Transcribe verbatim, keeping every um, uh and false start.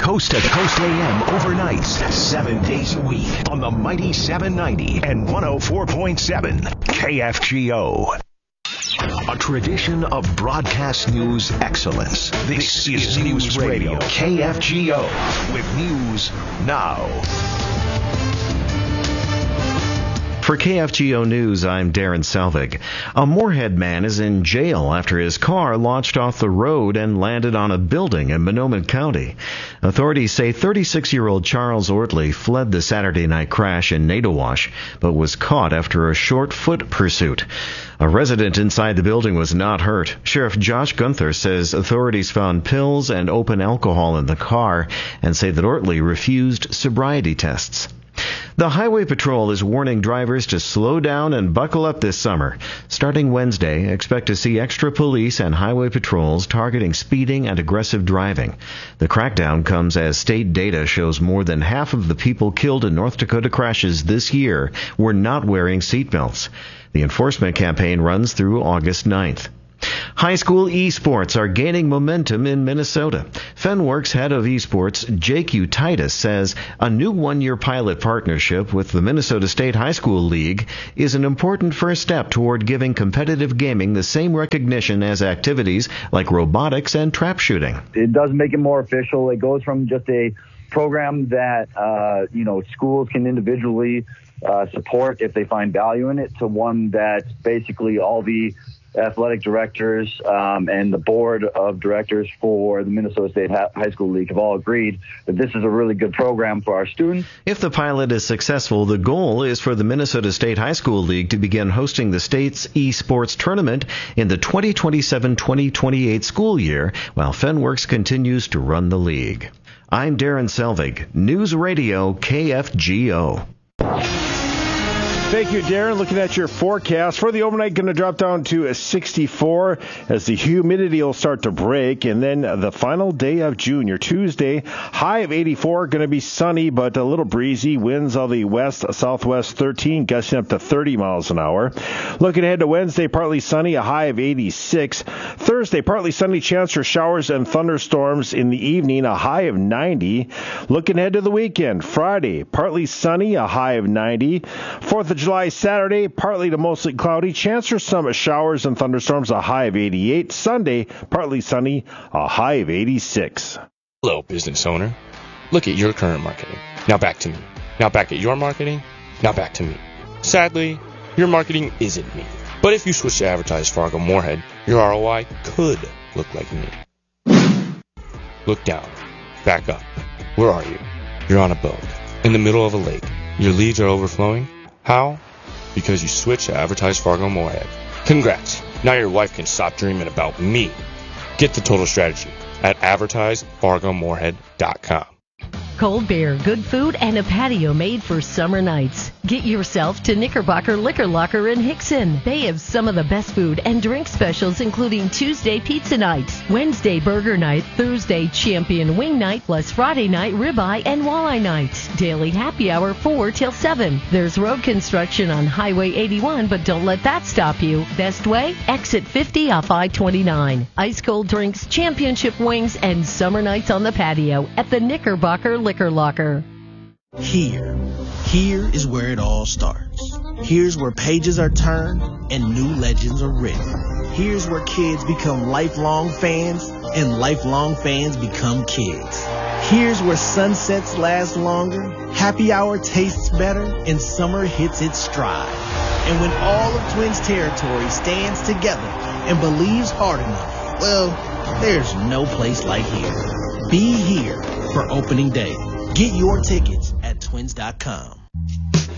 Coast to Coast A M overnights, seven days a week on the mighty seven ninety and one oh four point seven K F G O. A tradition of broadcast news excellence. This, this is News Radio K F G O with news now. For K F G O News, I'm Darren Selvig. A Moorhead man is in jail after his car launched off the road and landed on a building in Mahnomen County. Authorities say thirty-six-year-old Charles Ortley fled the Saturday night crash in Nadawash, but was caught after a short foot pursuit. A resident inside the building was not hurt. Sheriff Josh Gunther says authorities found pills and open alcohol in the car and say that Ortley refused sobriety tests. The Highway Patrol is warning drivers to slow down and buckle up this summer. Starting Wednesday, expect to see extra police and highway patrols targeting speeding and aggressive driving. The crackdown comes as state data shows more than half of the people killed in North Dakota crashes this year were not wearing seatbelts. The enforcement campaign runs through August ninth. High school esports are gaining momentum in Minnesota. Fenworks head of esports, Jake Utitis, says a new one-year pilot partnership with the Minnesota State High School League is an important first step toward giving competitive gaming the same recognition as activities like robotics and trap shooting. It does make it more official. It goes from just a program that, uh, you know, schools can individually uh, support if they find value in it to one that basically all the athletic directors um, and the board of directors for the Minnesota State High School League have all agreed that this is a really good program for our students. If the pilot is successful, the goal is for the Minnesota State High School League to begin hosting the state's esports tournament in the twenty twenty-seven twenty twenty-eight school year, while Fenworks continues to run the league. I'm Darren Selvig, News Radio K F G O. Thank you, Darren. Looking at your forecast for the overnight, going to drop down to sixty-four as the humidity will start to break. And then the final day of June, your Tuesday, high of eighty-four, going to be sunny but a little breezy. Winds of the west, southwest thirteen, gusting up to thirty miles an hour. Looking ahead to Wednesday, partly sunny, a high of eighty-six. Thursday, partly sunny, chance for showers and thunderstorms in the evening, a high of ninety. Looking ahead to the weekend, Friday, partly sunny, a high of ninety. fourth of July, Saturday, partly to mostly cloudy. Chance for some showers and thunderstorms, a high of eighty-eight. Sunday, partly sunny, a high of eighty-six. Hello, business owner. Look at your current marketing. Now back to me. Now back at your marketing. Now back to me. Sadly, your marketing isn't me. But if you switch to Advertise Fargo Moorhead, your R O I could look like me. Look down. Back up. Where are you? You're on a boat. In the middle of a lake. Your leads are overflowing. How? Because you switched to Advertise Fargo Moorhead. Congrats. Now your wife can stop dreaming about me. Get the total strategy at advertise fargo moorhead dot com. Cold beer, good food, and a patio made for summer nights. Get yourself to Knickerbocker Liquor Locker in Hickson. They have some of the best food and drink specials, including Tuesday pizza nights, Wednesday burger night, Thursday champion wing night, plus Friday night ribeye and walleye nights. Daily happy hour four till seven. There's road construction on Highway eighty-one, but don't let that stop you. Best way? Exit fifty off I twenty-nine. Ice cold drinks, championship wings, and summer nights on the patio at the Knickerbocker Liquor Locker. Here, here is where it all starts. Here's where pages are turned and new legends are written. Here's where kids become lifelong fans and lifelong fans become kids. Here's where sunsets last longer, happy hour tastes better, and summer hits its stride. And when all of Twins territory stands together and believes hard enough, well, there's no place like here. Be here for opening day. Get your tickets at twins dot com.